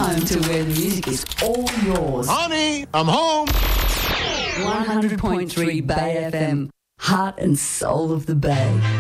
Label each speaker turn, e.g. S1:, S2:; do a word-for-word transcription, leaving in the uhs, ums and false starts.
S1: home to where the music is all yours.
S2: Honey, I'm home.
S1: one hundred point three Bay F M, heart and soul of the Bay.